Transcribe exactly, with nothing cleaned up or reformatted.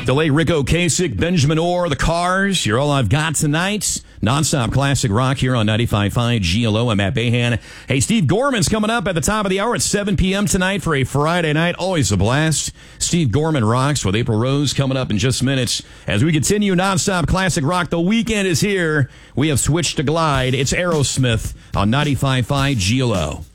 Delay Rico Kasich, Benjamin Orr, The Cars. You're all I've got tonight. Nonstop classic rock here on ninety-five point five G L O. I'm Matt Bahan. Hey, Steve Gorman's coming up at the top of the hour at seven p.m. tonight for a Friday night. Always a blast. Steve Gorman rocks with April Rose coming up in just minutes. As we continue nonstop classic rock, the weekend is here. We have switched to Glide. It's Aerosmith on ninety-five point five G L O.